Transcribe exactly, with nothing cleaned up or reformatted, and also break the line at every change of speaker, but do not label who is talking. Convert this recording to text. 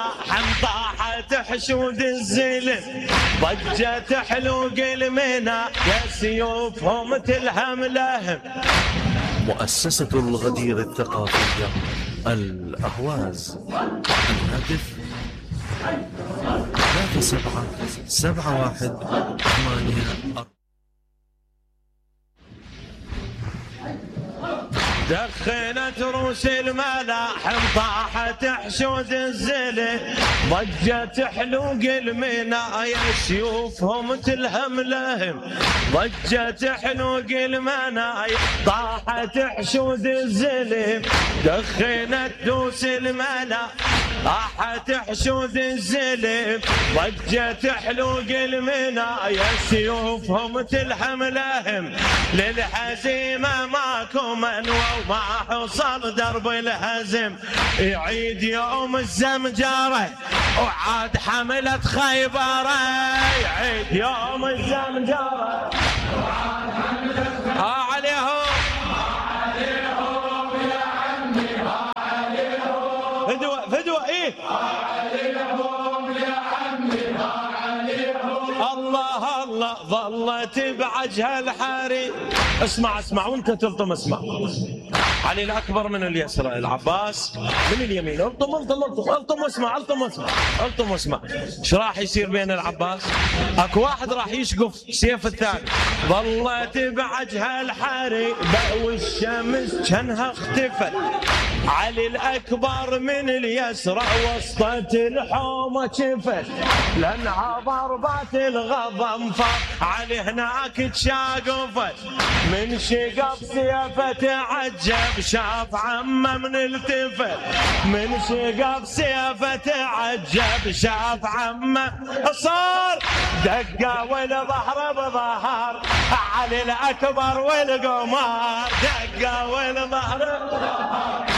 حم طاحت حشود الزلم ضجت حلوق المنى يا سيوفهم تلهم لهم.
مؤسسة الغدير الثقافية الأهواز. الهاتف ثلاثة سبعة سبعة واحد ثمانية أربعة.
دخنت روس الملاحم طاحت حشود الزلم ضجت حلوق المنى يا سيوفهم تلهم لهم. ضجت حلوق المنى طاحت حشود الزلم دخنت دوس الملا طاحت حشود الزلم ضجت حلوق المنى يا سيوفهم تلهم لهم. للهزيمة ماكو منوى وما حصل درب الهزم يعيد يوم الزمجرة وعاد حملة خيبرة. يعيد يوم الزمجرة وعاد حملة خيبرة. ها عليهم عليهم يا عمي ها عليهم فدوة فدوة ايه ها عليهم يا عمي ها عليهم. الله الله ظلت بعجها الحريم. اسمع اسمع وانت تلطم اسمع. علي الأكبر من اليسرى العباس من اليمين. الطم الطم الطم الطم واسمع الطم واسمع الطم واسمع. ايش راح يصير بين العباس؟ اكو واحد راح يشقف سيف الثاني. ظلت بعجها الحريبة والشمس كانها اختفت. علي الأكبر من اليسرى وسطت الحومة شفت لأنها ضربات الغضب فاق علي هناك تشاقفت. من شقف سيفه تعجب شاف عمه من التفت. من شقف سيفه تعجب شاف عمه صار دقه والظهر بظهر. علي الأكبر والقمار دقه والظهر